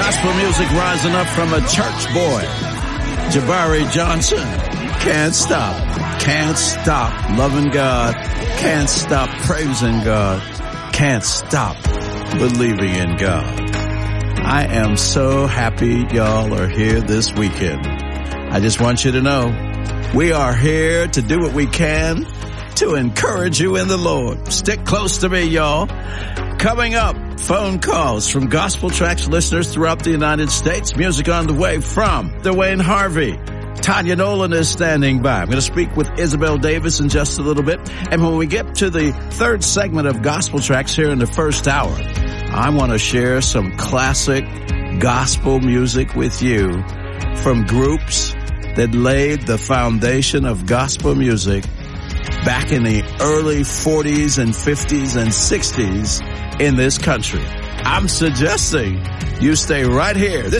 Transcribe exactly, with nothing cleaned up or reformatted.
Gospel music rising up from a church boy, Jabari Johnson. Can't stop, can't stop loving God, can't stop praising God, can't stop believing in God. I am so happy y'all are here this weekend. I just want you to know we are here to do what we can to encourage you in the Lord. Stick close to me, y'all. Coming up, phone calls from Gospel Tracks listeners throughout the United States. Music on the way from Dwayne Harvey. Tanya Nolan is standing by. I'm going to speak with Isabel Davis in just a little bit. And when we get to the third segment of Gospel Tracks here in the first hour, I want to share some classic gospel music with you from groups that laid the foundation of gospel music back in the early forties and fifties and sixties in this country. I'm suggesting you stay right here.